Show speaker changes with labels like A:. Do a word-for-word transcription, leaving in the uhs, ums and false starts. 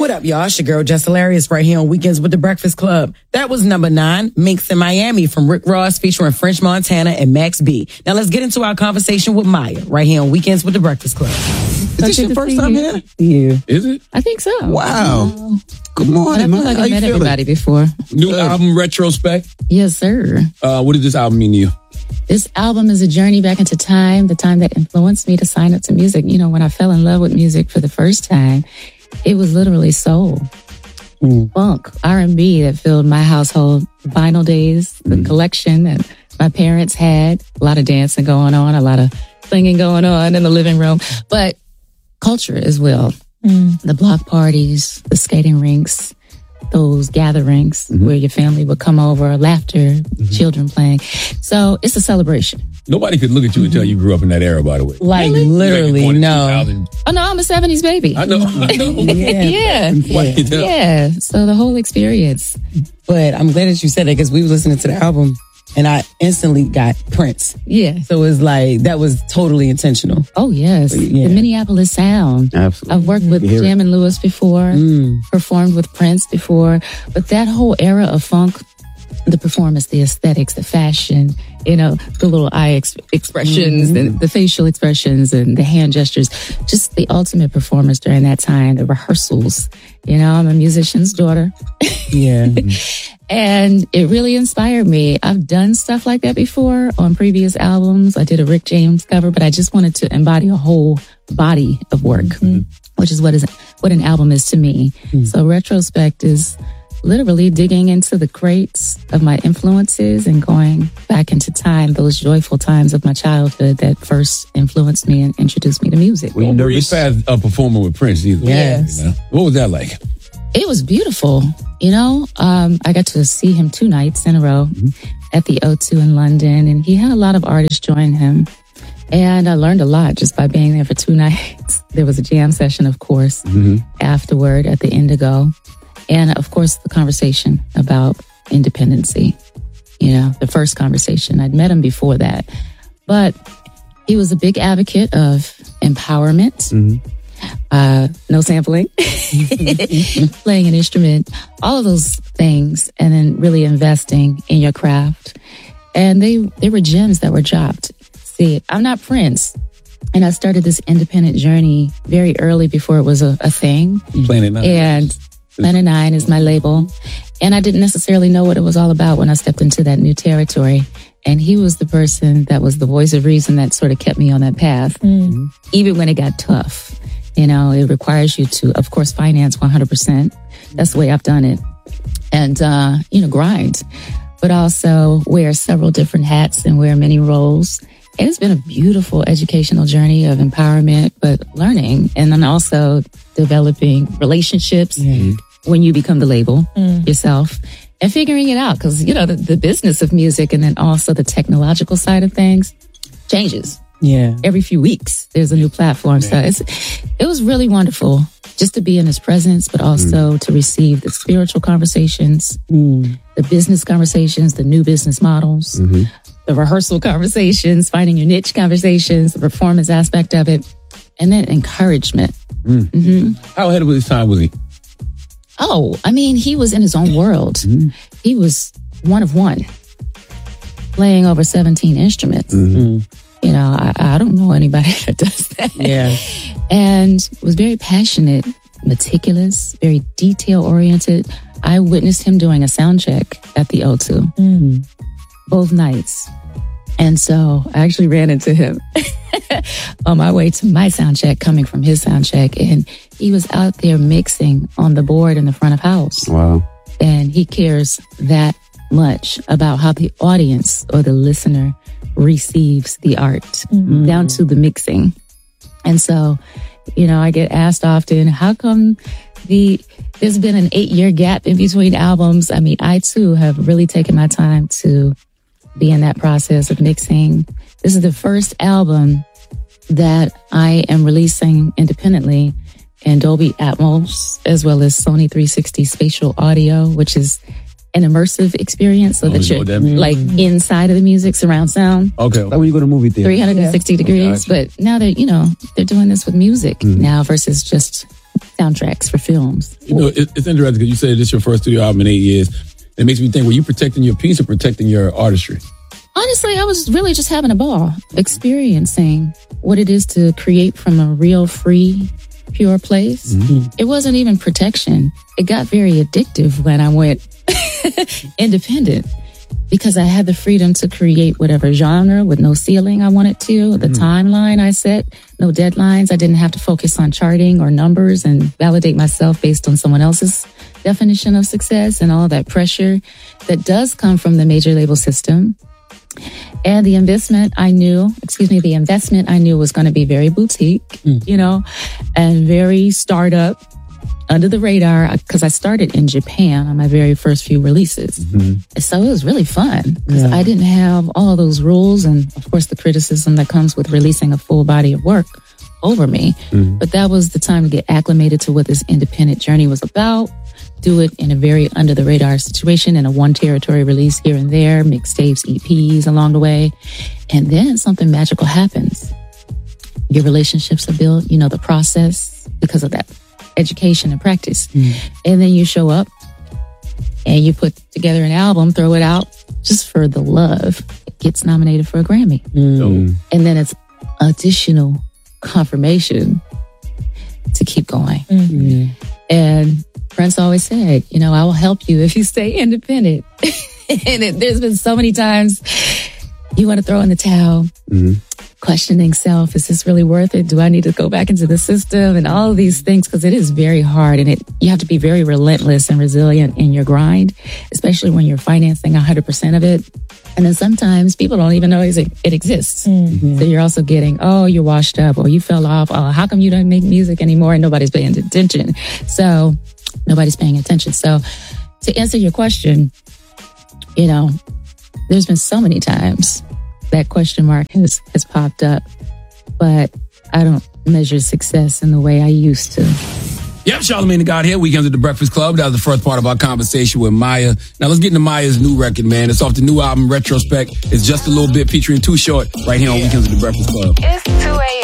A: What up, y'all? It's your girl, Jess Hilarious, right here on Weekends with the Breakfast Club. That was number nine, Minx in Miami from Rick Ross featuring French Montana and Max B. Now let's get into our conversation with Maya, right here on Weekends with the Breakfast Club.
B: Is this your first time here?
A: Yeah.
B: Is it?
C: I think so.
B: Wow.
C: Uh,
B: Good morning,
C: I feel
B: man.
C: like
B: How
C: I
B: you
C: met
B: feeling?
C: everybody before.
B: New album, Retrospect.
C: Yes, sir.
B: Uh, what did this album mean to you?
C: This album is a journey back into time, the time that influenced me to sign up to music. You know, when I fell in love with music for the first time, it was literally soul, mm. funk, R and B that filled my household. Vinyl days, the mm. collection that my parents had, a lot of dancing going on, a lot of singing going on in the living room, but culture as well. Mm. The block parties, the skating rinks, those gatherings mm-hmm. where your family would come over, laughter, mm-hmm. children playing. So it's a celebration.
B: Nobody could look at you and tell you grew up in that era, by the way.
A: Like, really? Literally,
B: like
A: no.
C: Oh, no, I'm a seventies baby.
B: I know. I know.
C: yeah. Yeah.
A: Yeah.
C: yeah. So the whole experience.
A: But I'm glad that you said that because we were listening to the album and I instantly got Prince.
C: Yeah.
A: So it was like, that was totally intentional.
C: Oh, yes. Yeah. The Minneapolis sound.
B: Absolutely.
C: I've worked with Jam and Lewis before, mm. performed with Prince before, but that whole era of funk, the performance, the aesthetics, the fashion, you know, the little eye ex- expressions, mm-hmm. and the facial expressions and the hand gestures, just the ultimate performance during that time, the rehearsals. You know, I'm a musician's daughter.
A: Yeah.
C: And it really inspired me. I've done stuff like that before on previous albums. I did a Rick James cover, but I just wanted to embody a whole body of work, mm-hmm. which is what is what an album is to me. Mm-hmm. So Retrospect is literally digging into the crates of my influences and going back into time, those joyful times of my childhood that first influenced me and introduced me to music.
B: Well, you know, you're fast a performer with Prince either.
C: Yes.
B: You know? What was that like?
C: It was beautiful. You know, um, I got to see him two nights in a row mm-hmm. at the O two in London, and he had a lot of artists join him. And I learned a lot just by being there for two nights. There was a jam session, of course, mm-hmm. afterward at the Indigo. And of course, the conversation about independency, you know, the first conversation. I'd met him before that, but he was a big advocate of empowerment, mm-hmm. uh, no sampling, playing an instrument, all of those things, and then really investing in your craft. And they, they were gems that were dropped. See, I'm not Prince. And I started this independent journey very early before it was a, a thing.
B: Planet Nine.
C: And Planet Nine is my label. And I didn't necessarily know what it was all about when I stepped into that new territory. And he was the person that was the voice of reason that sort of kept me on that path, mm-hmm. even when it got tough. You know, it requires you to, of course, finance one hundred percent. That's the way I've done it. And, uh, you know, grind, but also wear several different hats and wear many roles. And it's been a beautiful educational journey of empowerment, but learning and then also developing relationships mm-hmm. when you become the label mm. yourself and figuring it out. Because, you know, the, the business of music and then also the technological side of things changes.
A: Yeah.
C: Every few weeks, there's a new platform. Yeah. So it's, it was really wonderful just to be in his presence, but also mm. to receive the spiritual conversations, mm. the business conversations, the new business models, mm-hmm. the rehearsal conversations, finding your niche conversations, the performance aspect of it, and then encouragement.
B: Mm.
C: Mm-hmm.
B: How ahead of his time was he?
C: Oh, I mean, he was in his own world. Mm. He was one of one, playing over seventeen instruments. Mm-hmm. You know, I, I don't know anybody that does that.
A: Yeah.
C: And was very passionate, meticulous, very detail-oriented. I witnessed him doing a sound check at the O two. Mm. Both nights. And so I actually ran into him on my way to my sound check, coming from his sound check. And he was out there mixing on the board in the front of house.
B: Wow.
C: And he cares that much about how the audience or the listener receives the art, mm-hmm. down to the mixing. And so, you know, I get asked often, how come the there's been an eight-year gap in between albums? I mean, I too have really taken my time to be in that process of mixing. This is the first album that I am releasing independently in Dolby Atmos, as well as Sony three sixty Spatial Audio, which is an immersive experience so
B: Oh,
C: that
B: you know
C: you're
B: what that means?
C: like inside of the music, surround sound,
B: Okay.
D: Like when you go to movie theater.
C: three hundred sixty degrees.
B: Gotcha.
C: But now they're, you know, they're doing this with music now versus just soundtracks for films.
B: You know, it, it's interesting because you said this is your first studio album in eight years. It makes me think, were you protecting your piece or protecting your artistry?
C: Honestly, I was really just having a ball, experiencing what it is to create from a real, free, pure place.
B: Mm-hmm.
C: It wasn't even protection. It got very addictive when I went independent because I had the freedom to create whatever genre with no ceiling I wanted to, the timeline I set, no deadlines. I didn't have to focus on charting or numbers and validate myself based on someone else's definition of success and all that pressure that does come from the major label system. And the investment I knew, excuse me, the investment I knew was going to be very boutique, mm. you know, and very startup, under the radar, because I started in Japan on my very first few releases. Mm-hmm. So it was really fun because yeah. I didn't have all those rules and, of course, the criticism that comes with releasing a full body of work over me. Mm-hmm. But that was the time to get acclimated to what this independent journey was about. Do it in a very under the radar situation in a one territory release here and there, mixtapes, E Ps along the way. And then something magical happens. Your relationships are built, you know, the process because of that education and practice. Mm. And then you show up and you put together an album, throw it out just for the love. It gets nominated for a Grammy. Mm. And then it's additional confirmation to keep going. Mm-hmm. And Prince always said, you know, I will help you if you stay independent. And it, there's been so many times you want to throw in the towel, mm-hmm. questioning self. Is this really worth it? Do I need to go back into the system? And all of these things, because it is very hard. And it you have to be very relentless and resilient in your grind, especially when you're financing one hundred percent of it. And then sometimes people don't even know it exists. Mm-hmm. So you're also getting, oh, you're washed up or you fell off. Oh, how come you don't make music anymore and nobody's paying attention? So nobody's paying attention. So to answer your question, you know, there's been so many times that question mark has, has popped up, but I don't measure success in the way I used to.
B: Yep, Charlamagne the God here, Weekends at the Breakfast Club. That was the first part of our conversation with Maya. Now let's get into Maya's new record, man. It's off the new album, Retrospect. It's Just a Little Bit featuring Too Short right here on Weekends at the Breakfast Club.
E: It's two a.m.